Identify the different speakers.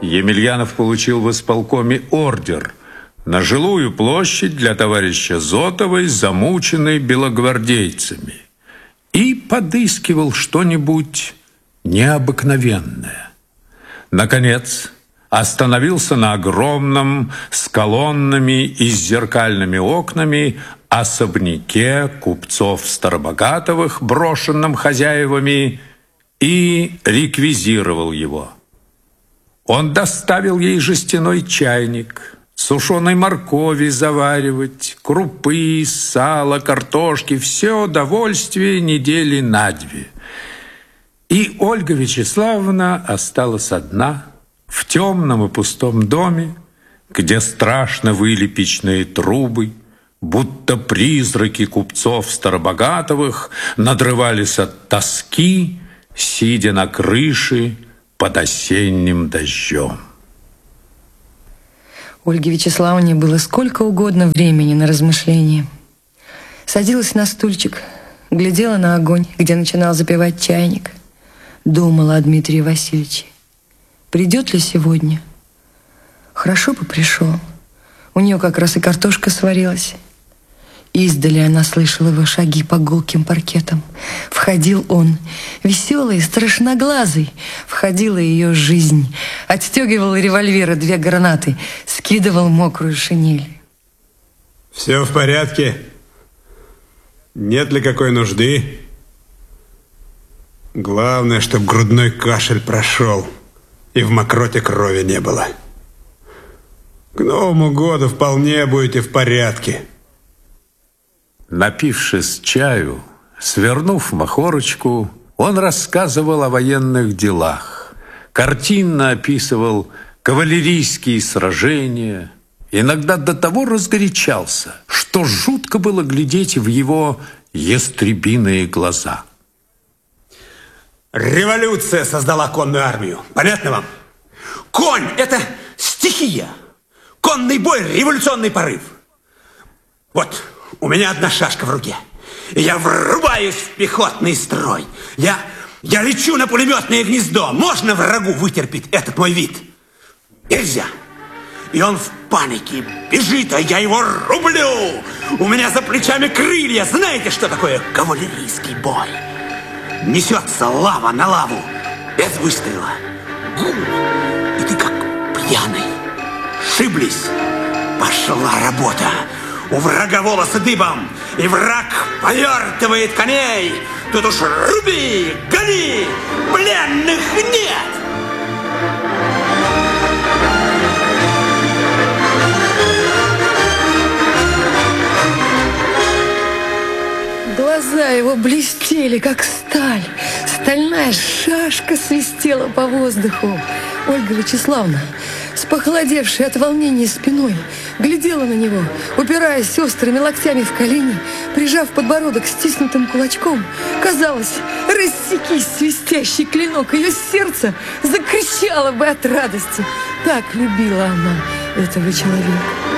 Speaker 1: Емельянов получил в исполкоме ордер на жилую площадь для товарища Зотовой, замученной белогвардейцами, и подыскивал что-нибудь необыкновенное. Наконец, остановился на огромном, с колоннами и с зеркальными окнами особняке купцов Старобогатовых, брошенном хозяевами, и реквизировал его. Он доставил ей жестяной чайник, сушеной моркови заваривать, крупы, сала, картошки, все довольствие недели на 2. И Ольга Вячеславовна осталась одна в темном и пустом доме, где страшно выли печные трубы, будто призраки купцов Старобогатовых надрывались от тоски, сидя на крыше под осенним дождем.
Speaker 2: Ольге Вячеславовне было сколько угодно времени на размышления. Садилась на стульчик, глядела на огонь, где начинал запевать чайник, думала о Дмитрии Васильевиче. Придет ли сегодня? Хорошо бы пришел. У нее как раз и картошка сварилась. Издали она слышала его шаги по гулким паркетам. Входил он, веселый, страшноглазый. Входила ее жизнь. Отстегивал револьвера 2 гранаты, скидывал мокрую шинель.
Speaker 3: Все в порядке? Нет ли какой нужды? Главное, чтоб грудной кашель прошел и в мокроте крови не было. К Новому году вполне будете в порядке.
Speaker 1: Напившись чаю, свернув махорочку, он рассказывал о военных делах, картинно описывал кавалерийские сражения, иногда до того разгорячался, что жутко было глядеть в его ястребиные глаза.
Speaker 3: Революция создала конную армию. Понятно вам? Конь – это стихия. Конный бой – революционный порыв. Вот, у меня одна шашка в руке. И я врубаюсь в пехотный строй. Я лечу на пулеметное гнездо. Можно врагу вытерпеть этот мой вид? Нельзя. И он в панике бежит, а я его рублю. У меня за плечами крылья. Знаете, что такое кавалерийский бой? Несется лава на лаву, без выстрела. Гул, и ты как пьяный. Шиблись. Пошла работа. У врага волосы дыбом, и враг повертывает коней. Тут уж руби, гони, пленных нет.
Speaker 2: Глаза его блестели, как сталь. Стальная шашка свистела по воздуху. Ольга Вячеславовна, с похолодевшей от волнения спиной, глядела на него, упираясь острыми локтями в колени, прижав подбородок стиснутым кулачком. Казалось, рассекись свистящий клинок, ее сердце закричало бы от радости. Так любила она этого человека.